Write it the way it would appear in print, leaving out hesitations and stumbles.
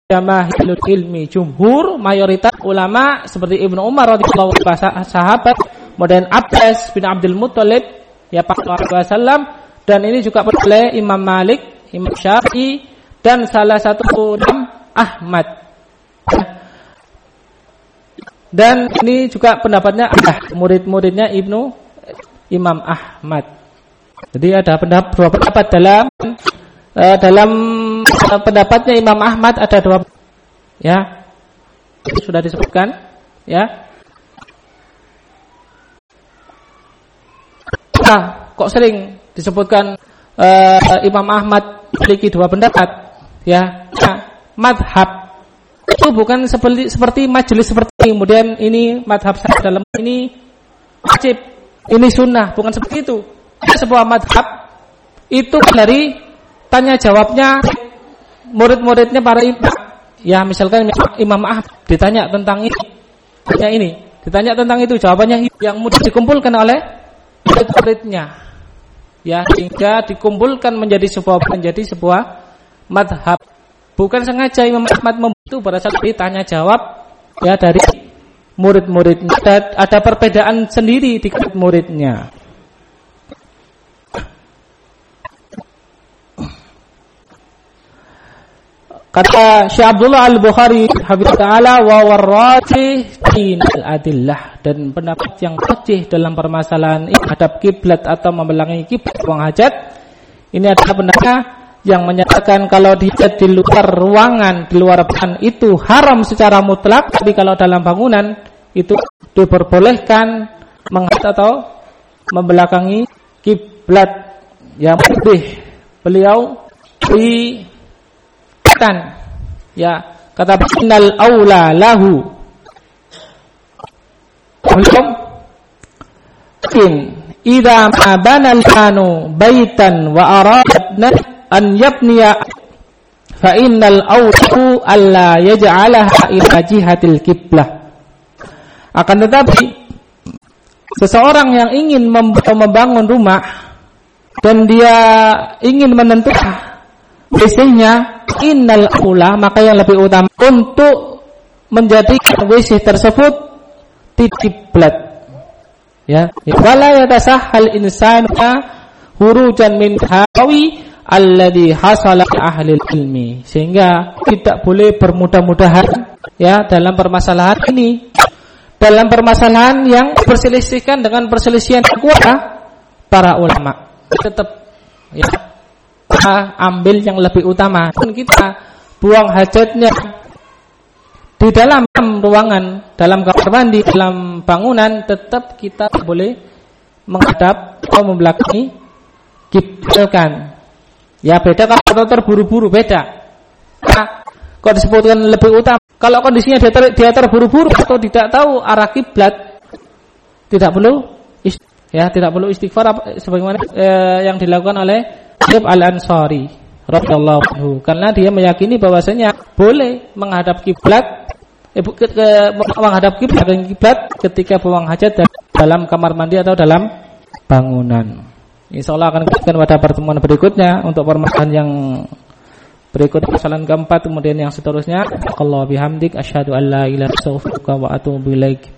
jamaahirul ilmi, jumhur mayoritas ulama seperti Ibnu Umar radhiyallahu anhu, sahabat, kemudian Abbas bin Abdul Muthalib ya Pak Wasallam, dan ini juga oleh Imam Malik, Imam Syafi'i, dan salah satu Imam Ahmad. Dan ini juga pendapatnya murid-muridnya Imam Ahmad. Jadi ada dua pendapat dalam pendapatnya Imam Ahmad, ada dua, ya, sudah disebutkan, ya. Kok sering disebutkan Imam Ahmad memiliki dua pendapat, ya. Madhab itu bukan seperti majelis seperti ini, kemudian ini madhab saya dalam ini wajib, ini sunnah, bukan seperti itu. Sebuah madhab itu dari tanya jawabnya murid-muridnya para imam. Ya, misalkan Imam Ahmad ditanya tentang ini, ditanya tentang itu, jawabannya yang mudah dikumpulkan oleh murid-muridnya. Ya, sehingga dikumpulkan menjadi sebuah madhab. Bukan sengaja Imam Ahmad membantu pada saat ditanya jawab, ya, dari murid-muridnya. Ada perbedaan sendiri di muridnya. Kata Syekh Abdullah Al-Bukhari hafizahullah taala, wa warrajih dinal adillah, dan pendapat yang rajih dalam permasalahan menghadap kiblat atau membelangi kiblat buang hajat, ini adalah pendapat yang menyatakan kalau dia di luar ruangan, di luar bangunan itu haram secara mutlak, tapi kalau dalam bangunan itu diperbolehkan menghadap atau membelakangi kiblat. Yang lebih beliau di ya, kata innal aula lahu hukum idza ma banal kanu baitan wa aradna an yabniya fa innal aula alla yaj'alaha ila jihatil qiblah. Akan tetapi seseorang yang ingin membangun rumah dan dia ingin menentukan WC-nya, innal aula, maka yang lebih utama untuk menjadikan WC tersebut di kiblat, ya. Wala yatasahhal insanu hurujan min hawi alladhi hasala ahli ilmi, sehingga tidak boleh bermudah-mudahan, ya, dalam permasalahan ini, dalam permasalahan yang berselisihkan dengan perselisihan kuasa para ulama. Tetap, ya, kita ambil yang lebih utama. Dan kita buang hajatnya di dalam ruangan, dalam kamar mandi, dalam bangunan, tetap kita boleh menghadap atau membelakangi kiblat. Ya, beda kalau terburu-buru, beda. Nah, kok disebutkan lebih utama? Kalau kondisinya dia terburu-buru atau tidak tahu arah kiblat, tidak perlu istighfar sebagaimana yang dilakukan oleh Al-Ansari radhiyallahu anhu, karena dia meyakini bahwasanya boleh menghadap kiblat ketika buang hajat dalam kamar mandi atau dalam bangunan. Insyaallah akan kita pada pertemuan berikutnya untuk permasalahan yang berikut, permasalahan keempat, kemudian yang seterusnya. Allahu bihamdik asyhadu an la ilaha illa anta astaghfiruka wa atubu ilaik.